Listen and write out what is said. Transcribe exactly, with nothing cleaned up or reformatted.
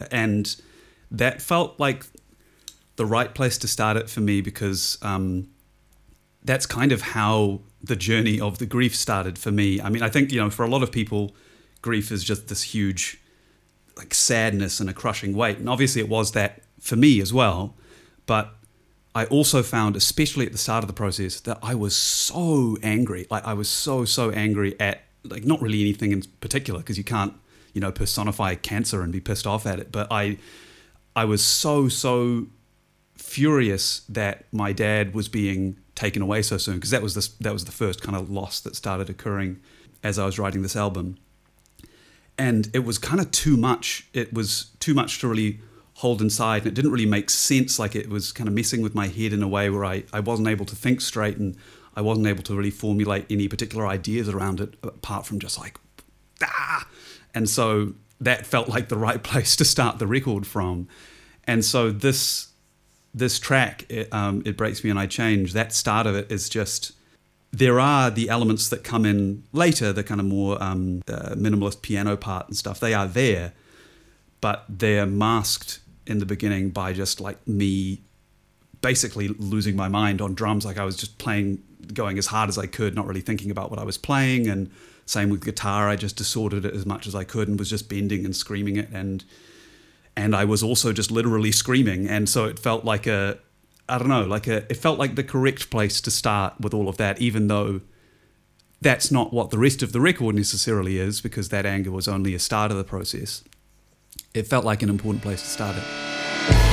And that felt like the right place to start it for me, because um, that's kind of how the journey of the grief started for me. I mean, I think, you know, for a lot of people, grief is just this huge like sadness and a crushing weight. And obviously it was that for me as well. But I also found, especially at the start of the process, that I was so angry. Like I was so, so angry at like not really anything in particular, because you can't, you know, personify cancer and be pissed off at it. But I, I was so, so furious that my dad was being taken away so soon, because that was this, that was the first kind of loss that started occurring as I was writing this album. And it was kind of too much. It was too much to really hold inside, and it didn't really make sense. Like it was kind of messing with my head in a way where I, I wasn't able to think straight, and I wasn't able to really formulate any particular ideas around it apart from just like, ah! And so that felt like the right place to start the record from. And so this this track, it, um, It Breaks Me and I Change, that start of it is just, there are the elements that come in later, the kind of more um, uh, minimalist piano part and stuff, they are there, but they're masked in the beginning by just like me basically losing my mind on drums. Like I was just playing, going as hard as I could, not really thinking about what I was playing. And same with guitar, I just distorted it as much as I could and was just bending and screaming it. And and I was also just literally screaming. And so it felt like a, I don't know, like a, it felt like the correct place to start with all of that, even though that's not what the rest of the record necessarily is, because that anger was only a start of the process. It felt like an important place to start it.